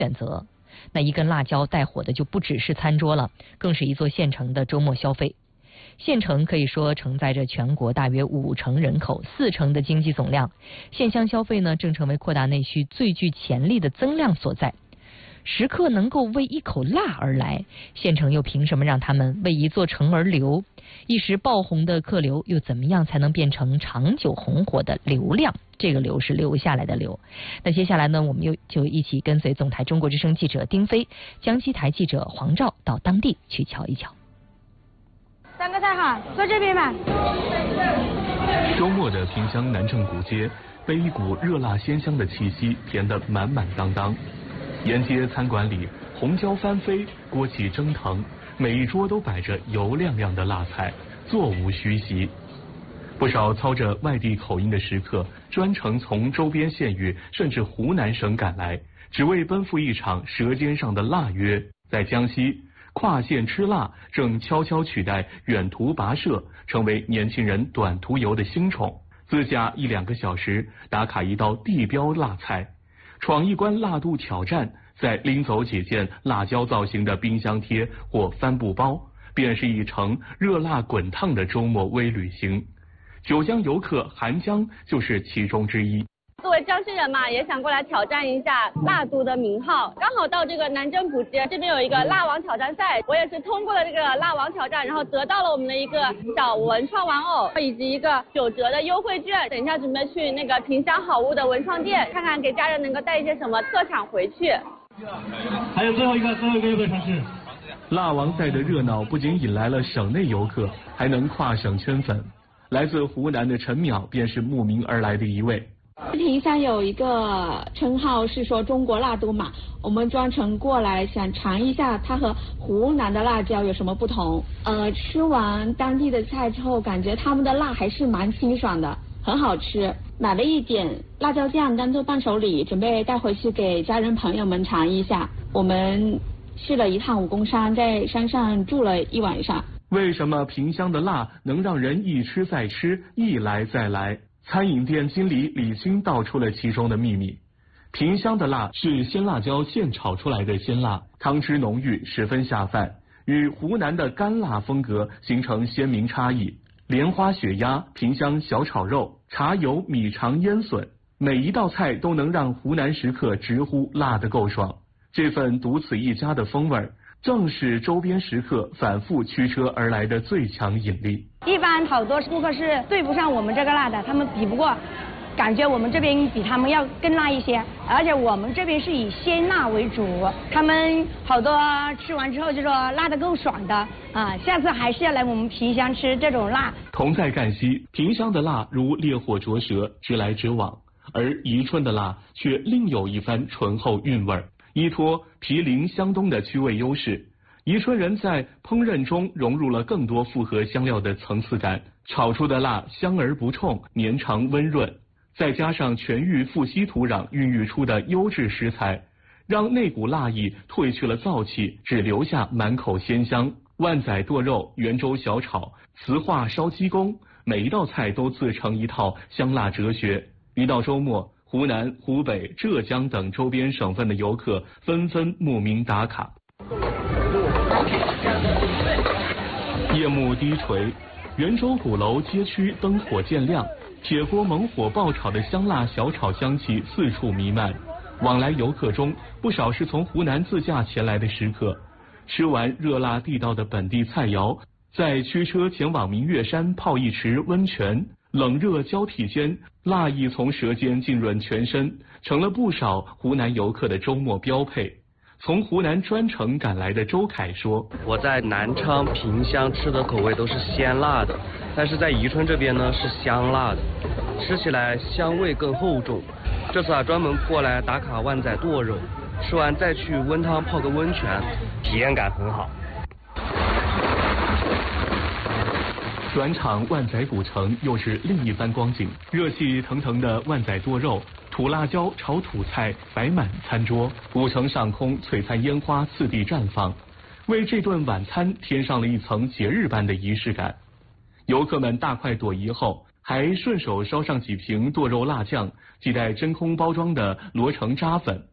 选择。那一根辣椒带火的就不只是餐桌了，更是一座县城的周末消费。县城可以说承载着全国大约50%人口、40%的经济总量，县乡消费呢正成为扩大内需最具潜力的增量所在。食客能够为一口辣而来，县城又凭什么让他们为一座城而流？一时爆红的客流又怎么样才能变成长久红火的流量？这个流是留下来的流。那接下来呢，我们就一起跟随总台中国之声记者丁飞、江西台记者黄照到当地去瞧一瞧。 3个菜哈，坐这边吧。 周末的萍乡南郑古街被一股热辣鲜香的气息填得满满当当。沿街餐馆里红椒翻飞，锅气蒸腾，每一桌都摆着油亮亮的辣菜，座无虚席。不少操着外地口音的食客专程从周边县域甚至湖南省赶来，只为奔赴一场舌尖上的腊约。在江西，跨县吃辣正悄悄取代远途跋涉，成为年轻人短途游的新宠。自驾1-2个小时打卡一道地标辣菜，闯一关辣度挑战，再拎走几件辣椒造型的冰箱贴或帆布包，便是一程热辣滚烫的周末微旅行。九江游客韩江就是其中之一。 作为江西人嘛，也想过来挑战一下辣都的名号。刚好到这个南郑古街这边有一个辣王挑战赛，我也是通过了这个辣王挑战，然后得到了我们的一个小文创玩偶以及一个9折的优惠券。等一下准备去那个萍乡好物的文创店，看看给家人能够带一些什么特产回去。 还有最后一个优惠尝试。 辣王赛的热闹不仅引来了省内游客，还能跨省圈粉。来自湖南的陈淼便是慕名而来的一位。 萍乡有一个称号是说中国辣都嘛，我们专程过来想尝一下它和湖南的辣椒有什么不同。吃完当地的菜之后，感觉他们的辣还是蛮清爽的，很好吃。买了一点辣椒酱当做伴手礼，准备带回去给家人朋友们尝一下。我们去了一趟武功山，在山上住了1晚上。 为什么萍乡的辣能让人一吃再吃，一来再来？餐饮店经理李青道出了其中的秘密。萍乡的辣是鲜辣椒现炒出来的鲜辣，汤汁浓郁，十分下饭，与湖南的干辣风格形成鲜明差异。莲花血鸭、萍乡小炒肉、茶油米肠腌笋，每一道菜都能让湖南食客直呼辣得够爽。这份独此一家的风味，正是周边食客反复驱车而来的最强引力。 一般好多顾客是对不上我们这个辣的，他们比不过，感觉我们这边比他们要更辣一些，而且我们这边是以鲜辣为主，他们好多吃完之后就说辣得够爽的啊，下次还是要来我们萍乡吃这种辣。 同在赣西，萍乡的辣如烈火灼舌，直来直往，而宜春的辣却另有一番醇厚韵味，依托毗邻湘东的区位优势。宜春人在烹饪中融入了更多复合香料的层次感，炒出的辣香而不冲，绵长温润，再加上全域富硒土壤孕育出的优质食材，让那股辣意褪去了燥气，只留下满口鲜香。万载剁肉、圆州小炒、磁化烧鸡公，每一道菜都自成一套香辣哲学。一到周末，湖南、湖北、浙江等周边省份的游客纷纷慕名打卡。夜幕低垂，圆州鼓楼街区灯火渐亮，铁锅猛火爆炒的香辣小炒香气四处弥漫。往来游客中，不少是从湖南自驾前来的食客。吃完热辣地道的本地菜肴，再驱车前往明月山泡一池温泉，冷热交替间，辣意从舌尖浸润全身，成了不少湖南游客的周末标配。从湖南专程赶来的周凯说：“ 我在南昌、萍乡吃的口味都是鲜辣的，但是在宜春这边呢是香辣的，吃起来香味更厚重。这次专门过来打卡万载剁肉，吃完再去温汤泡个温泉，体验感很好。” 转场万载古城又是另一番光景，热气腾腾的万载剁肉、土辣椒炒土菜摆满餐桌，古城上空璀璨烟花次第绽放，为这顿晚餐添上了一层节日般的仪式感。游客们大快朵颐后，还顺手烧上几瓶剁肉辣酱，系带真空包装的罗城扎粉。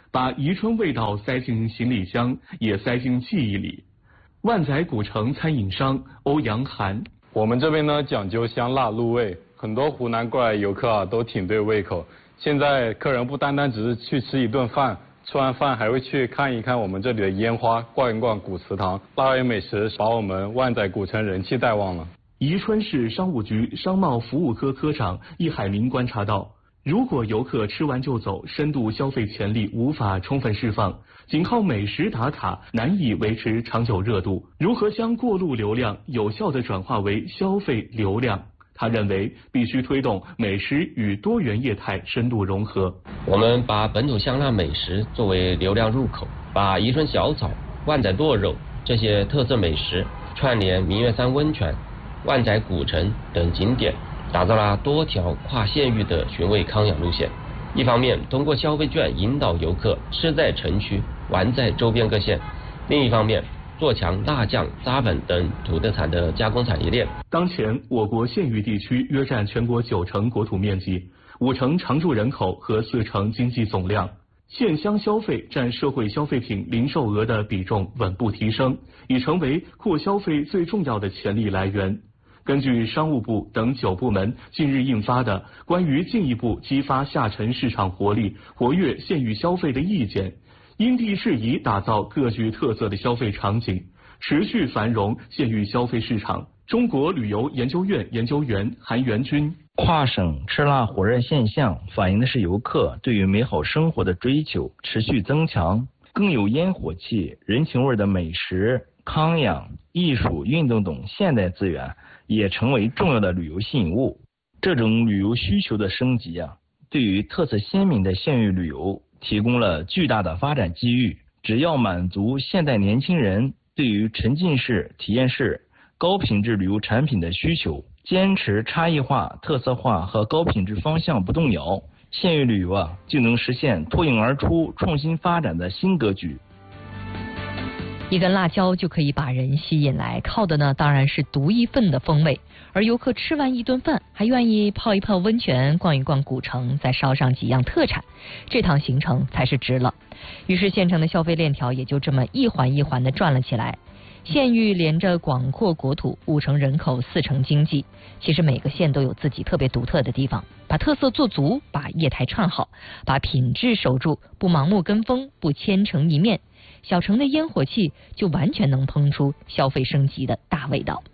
把宜春味道塞进行李箱，也塞进记忆里。万载古城餐饮商欧阳涵： 我们这边呢讲究香辣入味，很多湖南过来游客都挺对胃口。现在客人不单单只是去吃一顿饭，吃完饭还会去看一看我们这里的烟花，逛一逛古祠堂。腊月美食把我们万载古城人气带旺了。 宜春市商务局商贸服务科科长易海明观察到，如果游客吃完就走，深度消费潜力无法充分释放，仅靠美食打卡难以维持长久热度。如何将过路流量有效地转化为消费流量？他认为必须推动美食与多元业态深度融合。 我们把本土香辣美食作为流量入口，把宜春小炒、万载剁肉这些特色美食串联明月山温泉、万载古城等景点，打造了多条跨县域的寻味康养路线。一方面通过消费券引导游客吃在城区，玩在周边各县；另一方面做强辣酱、扎粉等土特产的加工产业链。 当前，我国县域地区约占全国90%国土面积，5%常住人口和4%经济总量。县乡消费占社会消费品零售额的比重稳步提升，已成为扩消费最重要的潜力来源。根据商务部等9部门近日印发的关于进一步激发下沉市场活力、活跃县域消费的意见，因地制宜打造各具特色的消费场景，持续繁荣县域消费市场。中国旅游研究院研究员韩元军： 跨省吃辣火热现象反映的是游客对于美好生活的追求持续增强，更有烟火气、人情味的美食、康养、艺术、运动等现代资源也成为重要的旅游吸引物。这种旅游需求的升级对于特色鲜明的县域旅游提供了巨大的发展机遇。只要满足现代年轻人对于沉浸式、体验式、高品质旅游产品的需求，坚持差异化、特色化和高品质方向不动摇，县域旅游就能实现脱颖而出、创新发展的新格局。 一根辣椒就可以把人吸引来，靠的呢当然是独一份的风味。而游客吃完一顿饭，还愿意泡一泡温泉、逛一逛古城，再烧上几样特产，这趟行程才是值了。于是县城的消费链条也就这么一环一环的转了起来。县域连着广阔国土，5%人口，4%经济。其实每个县都有自己特别独特的地方，把特色做足，把业态串好，把品质守住，不盲目跟风，不千城一面，小城的烟火气就完全能烹出消费升级的大味道。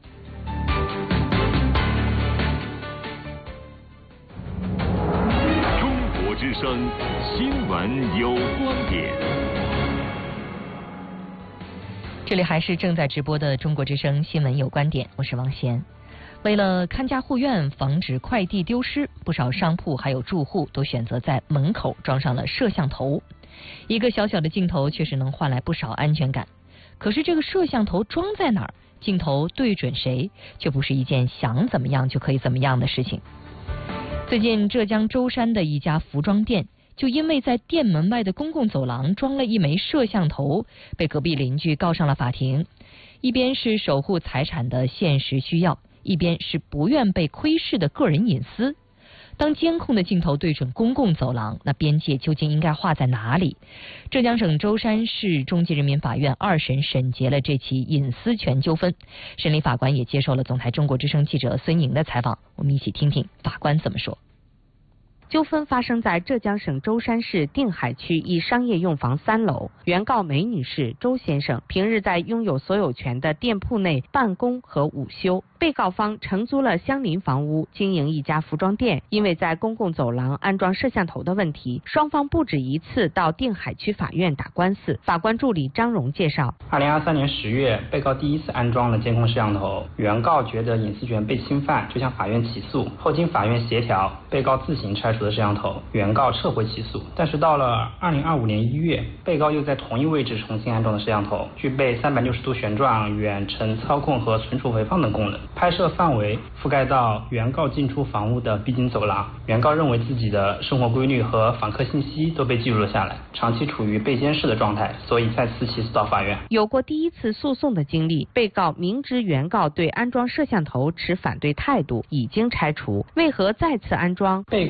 中国之声新闻有观点。 这里还是正在直播的中国之声新闻有观点，我是王贤。为了看家护院，防止快递丢失，不少商铺还有住户都选择在门口装上了摄像头。一个小小的镜头确实能换来不少安全感，可是这个摄像头装在哪儿，镜头对准谁，却不是一件想怎么样就可以怎么样的事情。最近浙江舟山的一家服装店，就因为在店门外的公共走廊装了一枚摄像头，被隔壁邻居告上了法庭。一边是守护财产的现实需要，一边是不愿被窥视的个人隐私。当监控的镜头对准公共走廊，那边界究竟应该画在哪里？浙江省舟山市中级人民法院2审审结了这起隐私权纠纷，审理法官也接受了总台中国之声记者孙莹的采访，我们一起听听法官怎么说。 纠纷发生在浙江省舟山市定海区一商业用房3楼。原告梅女士、周先生平日在拥有所有权的店铺内办公和午休。被告方承租了相邻房屋，经营一家服装店。因为在公共走廊安装摄像头的问题，双方不止一次到定海区法院打官司。法官助理张荣介绍 ，2023年10月，被告第一次安装了监控摄像头，原告觉得隐私权被侵犯，就向法院起诉。后经法院协调，被告自行拆除了摄像头，原告撤回起诉。但是到了2025年1月，被告又在同一位置重新安装了摄像头，具备360度旋转、远程操控和存储回放等功能。拍摄范围覆盖到原告进出房屋的必经走廊。原告认为自己的生活规律和访客信息都被记录了下来，长期处于被监视的状态，所以再次起诉到法院。 有过第一次诉讼的经历，被告明知原告对安装摄像头持反对态度，已经拆除，为何再次安装？ 被告从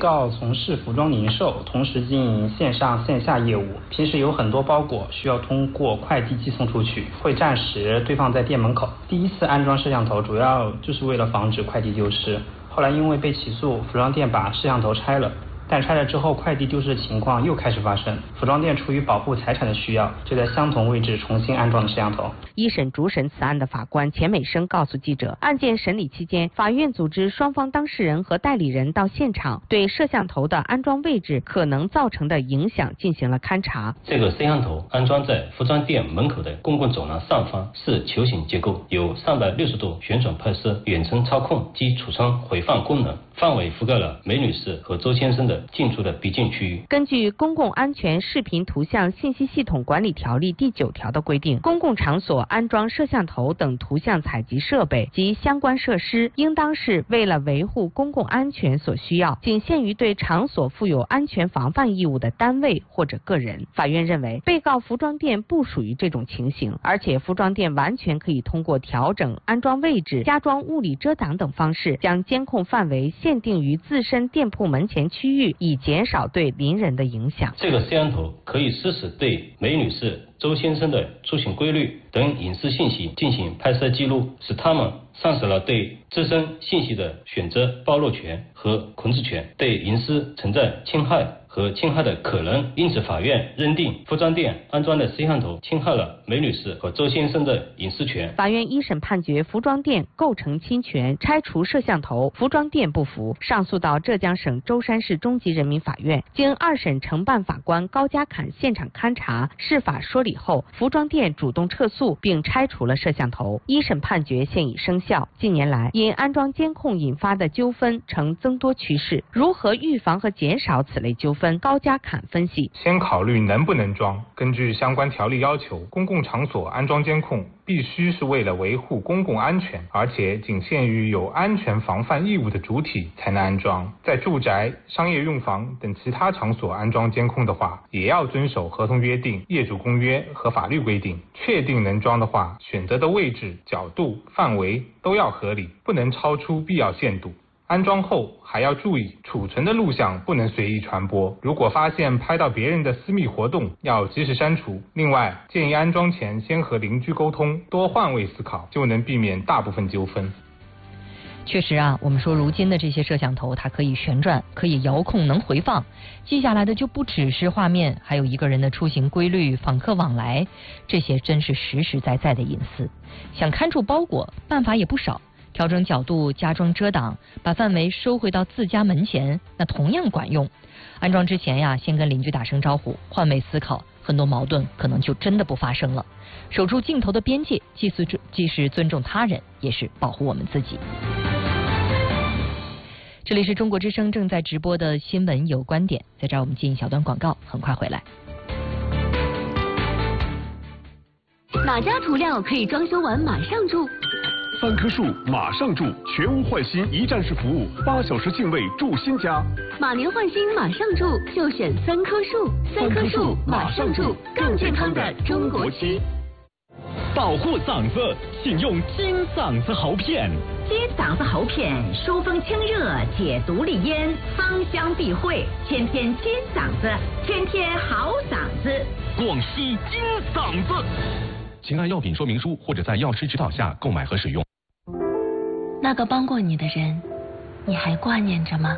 从事服装零售，同时经营线上线下业务。平时有很多包裹需要通过快递寄送出去，会暂时堆放在店门口。第一次安装摄像头主要就是为了防止快递丢失，后来因为被起诉，服装店把摄像头拆了。但拆了之后，快递丢失的情况又开始发生。服装店出于保护财产的需要，就在相同位置重新安装了摄像头。 一审主审此案的法官钱美生告诉记者，案件审理期间，法院组织双方当事人和代理人到现场，对摄像头的安装位置可能造成的影响进行了勘查。 这个摄像头安装在服装店门口的公共走廊上方，是球形结构，有360度旋转拍摄、远程操控及储存回放功能，范围覆盖了梅女士和周先生的进出的必经区域。 根据《公共安全视频图像信息系统管理条例》第9条的规定，公共场所安装摄像头等图像采集设备及相关设施，应当是为了维护公共安全所需要，仅限于对场所负有安全防范义务的单位或者个人。法院认为，被告服装店不属于这种情形，而且服装店完全可以通过调整安装位置、加装物理遮挡等方式，将监控范围限定于自身店铺门前区域，以减少对邻人的影响。 这个摄像头可以实时对梅女士、周先生的出行规律等隐私信息进行拍摄记录，使他们丧失了对自身信息的选择暴露权和控制权，对隐私存在侵害和侵害的可能。因此，法院认定服装店安装的摄像头侵害了梅女士和周先生的隐私权。 法院一审判决服装店构成侵权，拆除摄像头。服装店不服，上诉到浙江省舟山市中级人民法院。经二审承办法官高家侃现场勘查、释法说理后，服装店主动撤诉并拆除了摄像头。一审判决现已生效。近年来，因安装监控引发的纠纷呈增多趋势，如何预防和减少此类纠纷？高家侃分析， 先考虑能不能装。根据相关条例要求，公共场所安装监控必须是为了维护公共安全，而且仅限于有安全防范义务的主体才能安装。在住宅、商业用房等其他场所安装监控的话，也要遵守合同约定、业主公约和法律规定。确定能装的话，选择的位置、角度、范围都要合理，不能超出必要限度。安装后还要注意，储存的录像不能随意传播，如果发现拍到别人的私密活动，要及时删除。另外，建议安装前先和邻居沟通，多换位思考，就能避免大部分纠纷。 确实啊，我们说如今的这些摄像头，它可以旋转，可以遥控，能回放，记下来的就不只是画面，还有一个人的出行规律、访客往来，这些真是实实在在的隐私。想看住包裹，办法也不少。调整角度、加装遮挡，把范围收回到自家门前，那同样管用。安装之前呀，先跟邻居打声招呼，换位思考，很多矛盾可能就真的不发生了。守住镜头的边界，既是尊重他人，也是保护我们自己。这里是中国之声正在直播的新闻有观点，在这儿我们进一小段广告，很快回来。 哪家涂料可以装修完马上住 ？3棵树马上住，全屋换新一站式服务，8小时净位住新家。 马年换新马上住，就选3棵树。3棵树马上住，更健康的中国漆。 保护嗓子，请用金嗓子喉片。 金嗓子喉片疏风清热，解毒利咽，芳香避秽，天天金嗓子，天天好嗓子。 广西金嗓子。请按药品说明书或者在药师指导下购买和使用。 那个帮过你的人，你还挂念着吗？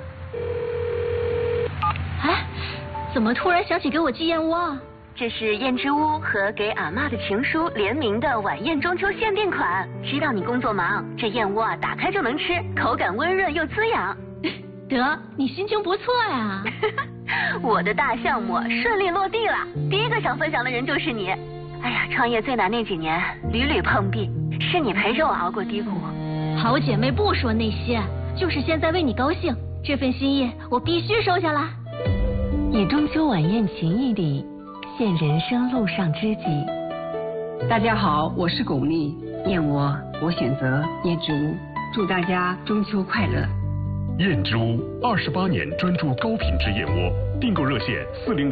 哎，怎么突然想起给我寄燕窝啊？ 这是燕之屋和给阿嬷的情书联名的晚宴中秋限定款。知道你工作忙，这燕窝啊打开就能吃，口感温润又滋养。 得，你心情不错呀。 我的大项目顺利落地了，第一个想分享的人就是你。哎呀，创业最难那几年，屡屡碰壁，是你陪着我熬过低谷。 好姐妹不说那些，就是现在为你高兴，这份心意我必须收下来。 以中秋晚宴情谊礼，献人生路上知己。 大家好，我是巩俐，燕窝我选择燕之屋，祝大家中秋快乐。 燕之屋28年专注高品质燕窝，订购热线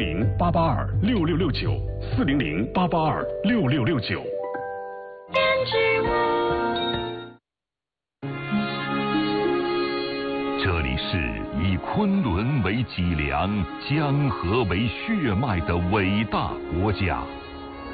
400-882-6669，400-882-6669。 燕之屋。 这里是是以昆仑为脊梁、江河为血脉的伟大国家。